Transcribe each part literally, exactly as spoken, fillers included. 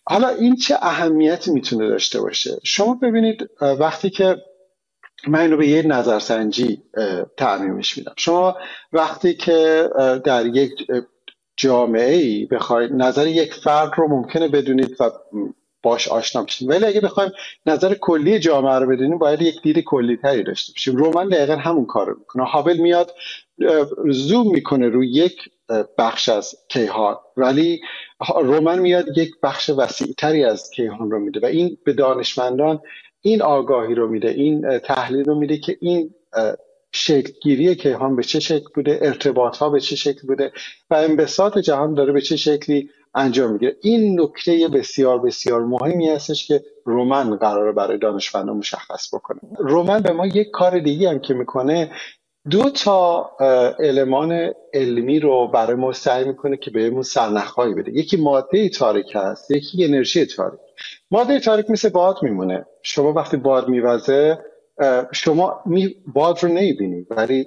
حالا این چه اهمیتی میتونه داشته باشه؟ شما ببینید وقتی که من اینو به یه نظرسنجی تعمیمش میدم، شما وقتی که در یک جامعه‌ای بخواید نظر یک فرد رو ممکنه بدونید و باش آشنا بشید، ولی اگه بخوایم نظر کلی جامعه رو بدونیم باید یک دید کلی تری داشته باشیم. رومن دقیقا همون کار رو میکنه. هابل میاد زوم میکنه روی یک بخش از کیهان، ولی رومن میاد یک بخش وسیع تری از کیهان رو میده و این به دانشمندان این آگاهی رو میده، این تحلیل رو میده که این شکلگیری کیهان به چه شکل بوده، ارتباط ها به چه شکل بوده و انبساط جهان داره به چه شکلی انجام میگیره. این نکته بسیار بسیار مهمی هستش که رومن قراره برای دانشمندان مشخص بکنه. رومن به ما یک کار دیگه هم که میکنه، دو تا المان علمی رو برای ما سعی میکنه که بهمون سرنخ‌هایی بده. یکی ماده تاریک هست، یکی انرژی تاریک. ماده تاریک مثل باد میمونه. شما وقتی باد میوزه شما می باد رو نمیبینید، ولی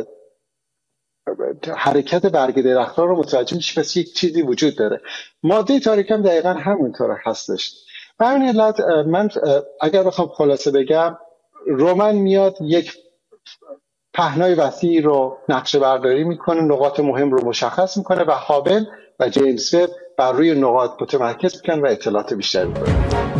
حرکت برگ درخت‌ها رو متوجه میشی پس یک چیزی وجود داره. ماده تاریک هم دقیقا همونطور هستش. به همین علت من اگر بخوام خلاصه بگم، رومن میاد یک پهنای وسیع رو نقشه برداری میکنه، نقاط مهم رو مشخص میکنه و هابل و جیمز وب بر روی نقاط متمرکز میکنن و اطلاعات بیشتری میکنن.